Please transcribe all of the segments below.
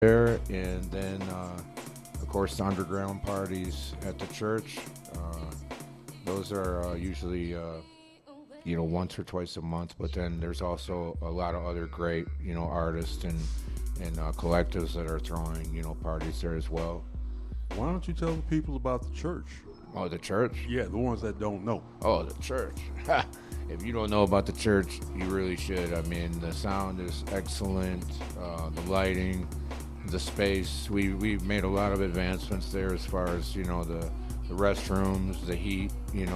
there, and then of course the underground parties at the church. Those are usually once or twice a month. But then there's also a lot of other great artists and collectives that are throwing parties there as well. Why don't you tell the people about the church? Oh, the church? Yeah, the ones that don't know. Oh, the church. If you don't know about the church, you really should. I mean, the sound is excellent, the lighting, the space. We've made a lot of advancements there as far as, the restrooms, the heat,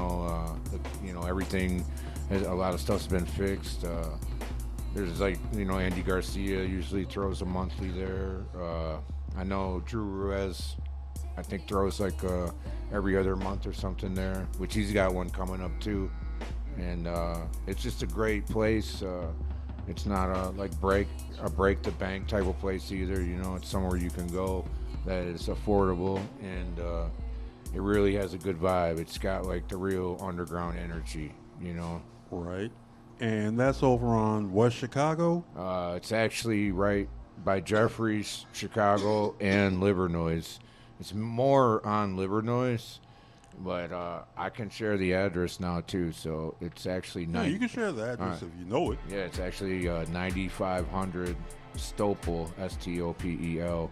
everything. A lot of stuff's been fixed. There's Andy Garcia usually throws a monthly there. I know Drew Ruiz, I think, throws every other month or something there, which he's got one coming up too. And it's just a great place. It's not a break the bank type of place either. It's somewhere you can go that is affordable, and it really has a good vibe. It's got the real underground energy. Right. And that's over on West Chicago? It's actually right by Jeffries, Chicago, and Livernois. It's more on Livernois, but I can share the address now too. So it's actually Yeah, you can share the address if you know it. Yeah, it's actually 9500 Stopel, Stopel.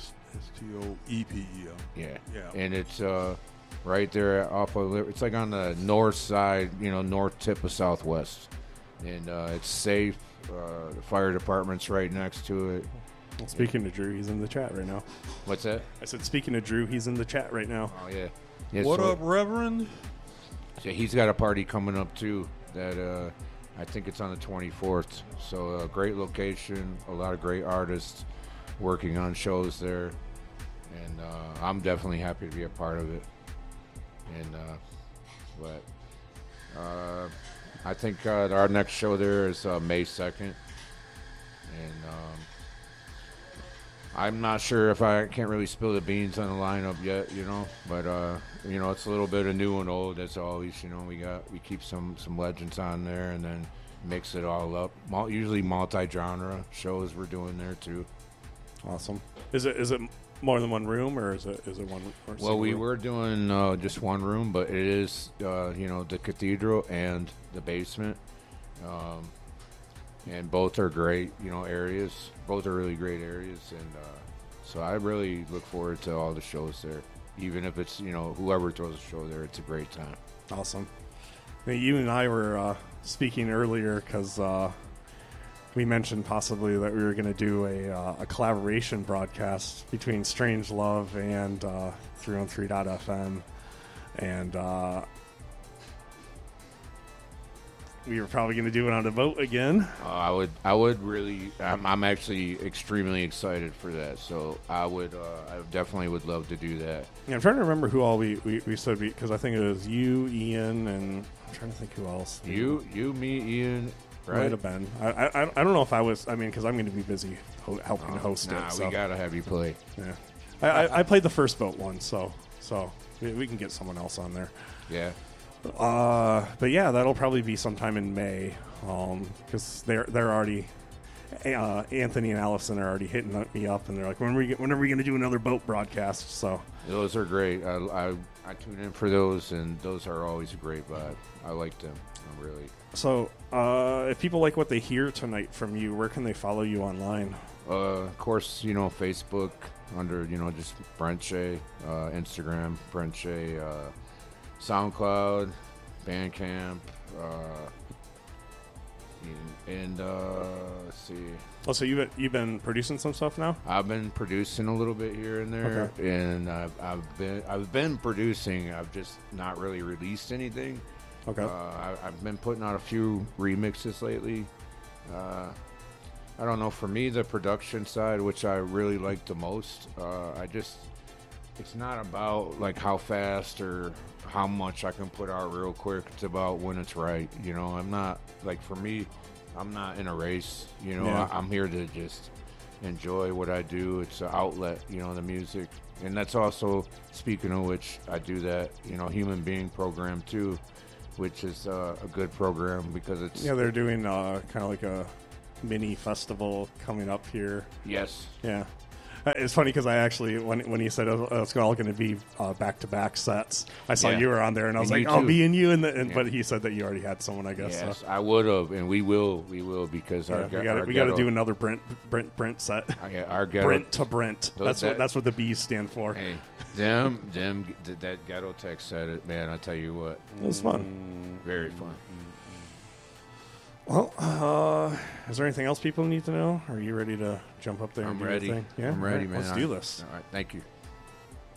Stopepel. Yeah. Yeah. And it's right there off of. It's on the north side, north tip of Southwest, and it's safe. The fire department's right next to it. Well, speaking to Drew, he's in the chat right now. What's that? I said, speaking to Drew, he's in the chat right now. Oh, yeah. What up, Reverend? So he's got a party coming up, too, that I think it's on the 24th. So a great location, a lot of great artists working on shows there. And I'm definitely happy to be a part of it. And I think our next show there is May 2nd. And I'm not sure if I can't really spill the beans on the lineup yet, but it's a little bit of new and old. As always, we keep some legends on there and then mix it all up. Usually multi-genre shows we're doing there too. Awesome. Is it more than one room, or is it one? Well, we were doing just one room, but it is the cathedral and the basement. And both are great, areas. Both are really great areas, and so I really look forward to all the shows there. Even if it's whoever throws a show there, it's a great time. Awesome. Now, you and I were speaking earlier because we mentioned possibly that we were going to do a collaboration broadcast between Strange Love and 313.fm, and we were probably going to do it on a boat again. I would really. I'm actually extremely excited for that. So I definitely would love to do that. Yeah, I'm trying to remember who all we said, because I think it was you, Ian, and I'm trying to think who else. You, me, Ian. Right? Might have been. I don't know if I was. I mean, because I'm going to be busy helping host it. So. We gotta have you play. Yeah, I played the first boat one, so we can get someone else on there. Yeah. But yeah, that'll probably be sometime in May, because they're already Anthony and Allison are already hitting me up, and they're like, when are we going to do another boat broadcast? So those are great. I tune in for those, and those are always a great vibe. I like them. Really. So, if people like what they hear tonight from you, where can they follow you online? Of course, Facebook under just Brent Shea, Instagram Brent Shea, SoundCloud, Bandcamp, and let's see. Oh, so you've been producing some stuff now? I've been producing a little bit here and there, okay. And I've been producing. I've just not really released anything. Okay. I've been putting out a few remixes lately. I don't know. For me, the production side, which I really like the most, it's not about how fast or how much I can put out real quick. It's about when it's right. I'm not for me, I'm not in a race. Yeah. I'm here to just enjoy what I do. It's an outlet, the music, and that's also, speaking of which, I do that Human Being program too, which is a good program because it's they're doing kind of like a mini festival coming up here. Yes. Yeah. It's funny because I actually, when he said it's all going to be back-to-back sets, I saw Yeah. you were on there, and I was And like, you "Oh, too. me and you." Yeah. But he said that you already had someone, I guess. Yes, So. I would have, and we will because Yeah, our we got to ghetto- do another Brent set. our ghetto. Brent to Brent. Those- That's what the B's stand for. Hey, that ghetto tech said it, man. I tell you what, It was fun. very fun. Well, is there anything else people need to know? Are you ready to jump up there? I'm and do your ready. thing? Yeah, I'm ready, All right, man. Let's do this. All right, thank you.